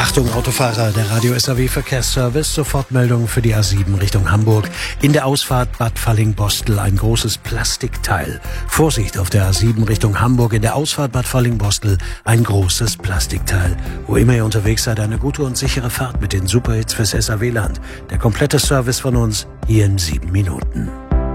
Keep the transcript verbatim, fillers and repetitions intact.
Achtung Autofahrer, der Radio S A W Verkehrsservice, Sofortmeldung für die A sieben Richtung Hamburg. In der Ausfahrt Bad Falling-Bostel ein großes Plastikteil. Vorsicht auf der A sieben Richtung Hamburg, in der Ausfahrt Bad Falling-Bostel ein großes Plastikteil. Wo immer ihr unterwegs seid, eine gute und sichere Fahrt mit den Superhits fürs S A W-Land. Der komplette Service von uns hier in sieben Minuten.